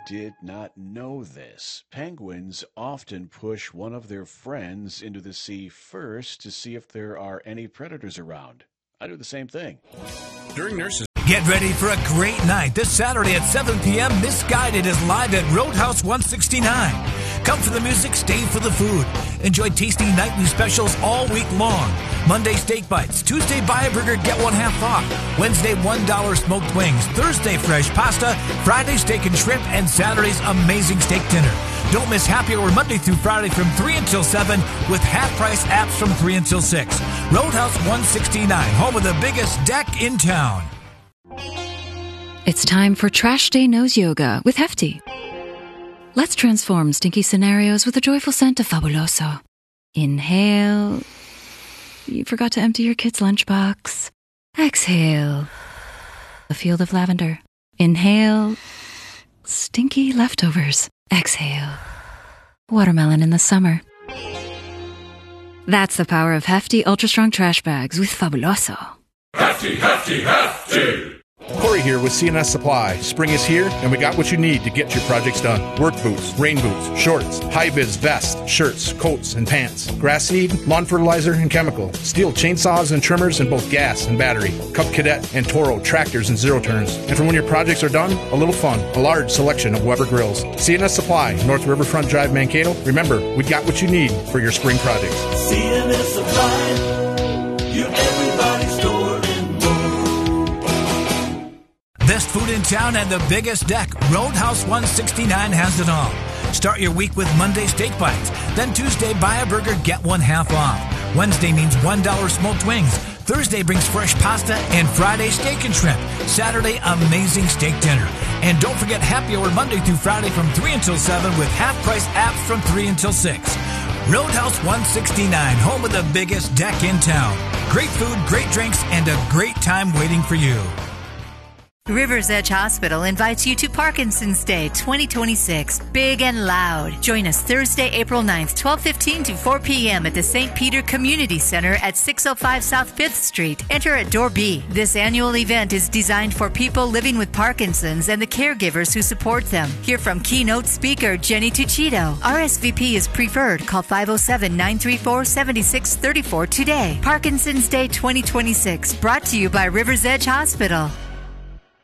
did not know this. Penguins often push one of their friends into the sea first to see if there are any predators around. I do the same thing. During nurses. Get ready for a great night this Saturday at 7 p.m. Misguided is live at Roadhouse 169. Come for the music, stay for the food. Enjoy tasty nightly specials all week long. Monday, steak bites. Tuesday, buy a burger, get one half off. Wednesday, $1 smoked wings. Thursday, fresh pasta. Friday, steak and shrimp. And Saturday's amazing steak dinner. Don't miss happy hour Monday through Friday from 3 until 7 with half-price apps from 3 until 6. Roadhouse 169, home of the biggest deck in town. It's time for Trash Day Nose Yoga with Hefty. Let's transform stinky scenarios with a joyful scent of Fabuloso. Inhale. You forgot to empty your kid's lunchbox. Exhale. A field of lavender. Inhale. Stinky leftovers. Exhale. Watermelon in the summer. That's the power of Hefty Ultra Strong Trash Bags with Fabuloso. Hefty, hefty, hefty! Corey here with CNS Supply. Spring is here, and we got what you need to get your projects done. Work boots, rain boots, shorts, high-vis vests, shirts, coats, and pants. Grass seed, lawn fertilizer, and chemical. Steel chainsaws and trimmers in both gas and battery. Cub Cadet and Toro tractors and zero turns. And for when your projects are done, a little fun. A large selection of Weber grills. CNS Supply, North Riverfront Drive, Mankato. Remember, we got what you need for your spring projects. CNS Supply, your everybody's store. Best food in town and the biggest deck. Roadhouse 169 has it all. Start your week with Monday steak bites. Then Tuesday, buy a burger, get one half off. Wednesday means $1 smoked wings. Thursday brings fresh pasta. And Friday, steak and shrimp. Saturday, amazing steak dinner. And don't forget happy hour Monday through Friday from 3 until 7 with half-price apps from 3 until 6. Roadhouse 169, home of the biggest deck in town. Great food, great drinks, and a great time waiting for you. Rivers Edge Hospital invites you to Parkinson's Day 2026, big and loud. Join us Thursday, April 9th, 12:15 to 4 p.m. at the St. Peter Community Center at 605 South 5th Street. Enter at Door B. This annual event is designed for people living with Parkinson's and the caregivers who support them. Hear from keynote speaker Jenny Tuccido. RSVP is preferred. Call 507-934-7634 today. Parkinson's Day 2026, brought to you by Rivers Edge Hospital.